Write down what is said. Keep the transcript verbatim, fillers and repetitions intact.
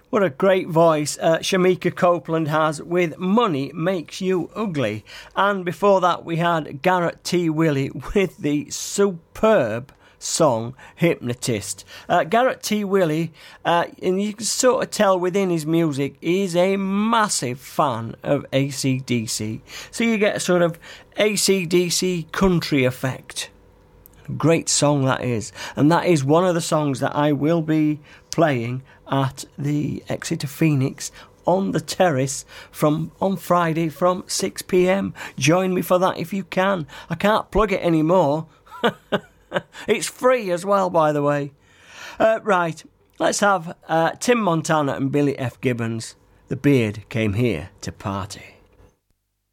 What a great voice uh, Shamika Copeland has with Money Makes You Ugly. And before that we had Garrett T. Willey with the superb song Hypnotist. Uh, Garrett T. Willey, uh, and you can sort of tell within his music, is a massive fan of A C D C. So you get a sort of A C D C country effect. Great song that is. And that is one of the songs that I will be playing at the Exeter Phoenix on the terrace from on Friday from six p.m. Join me for that if you can. I can't plug it anymore. It's free as well, by the way. Uh, right, let's have uh, Tim Montana and Billy F. Gibbons. The Beard Came Here to Party.